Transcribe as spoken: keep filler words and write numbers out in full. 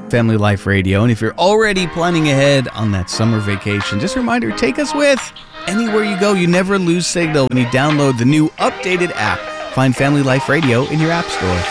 Family Life Radio. And if you're already planning ahead on that summer vacation, just a reminder, take us with. Anywhere you go, you never lose signal when you download the new updated app. Find Family Life Radio in your app store.